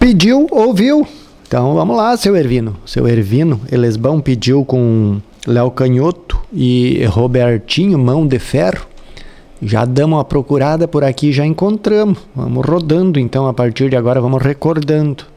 Pediu, ouviu. Então vamos lá, seu Ervino. Seu Ervino Elesbão pediu com Léo Canhoto e Robertinho, mão de ferro. Já damos uma procurada por aqui, já encontramos. Vamos rodando, então, a partir de agora, vamos recordando.